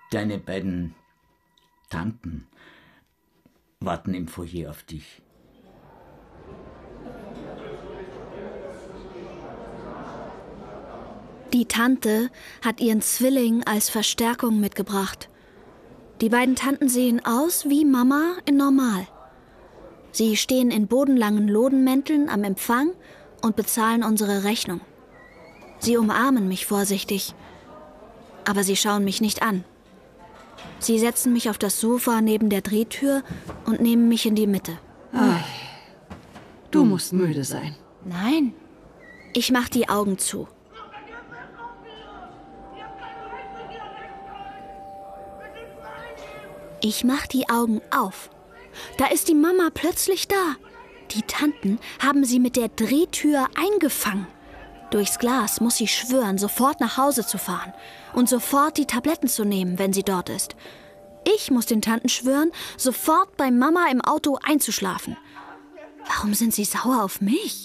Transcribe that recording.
Deine beiden Tanten warten im Foyer auf dich. Die Tante hat ihren Zwilling als Verstärkung mitgebracht. Die beiden Tanten sehen aus wie Mama in normal. Sie stehen in bodenlangen Lodenmänteln am Empfang und bezahlen unsere Rechnung. Sie umarmen mich vorsichtig, aber sie schauen mich nicht an. Sie setzen mich auf das Sofa neben der Drehtür und nehmen mich in die Mitte. Du musst müde sein. Nein, ich mach die Augen zu. Ich mach die Augen auf. Da ist die Mama plötzlich da. Die Tanten haben sie mit der Drehtür eingefangen. Durchs Glas muss sie schwören, sofort nach Hause zu fahren und sofort die Tabletten zu nehmen, wenn sie dort ist. Ich muss den Tanten schwören, sofort bei Mama im Auto einzuschlafen. Warum sind sie sauer auf mich?